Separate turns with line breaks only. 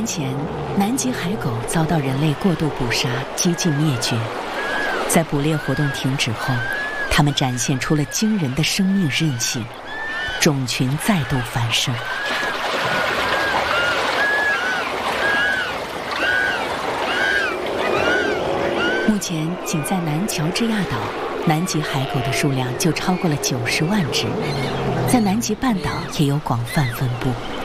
年前，南极海狗遭到人类过度捕杀，几近灭绝。在捕猎活动停止后，它们展现出了惊人的生命韧性，种群再度繁盛。目前，仅在南乔治亚岛，南极海狗的数量就超过了90万只，在南极半岛也有广泛分布。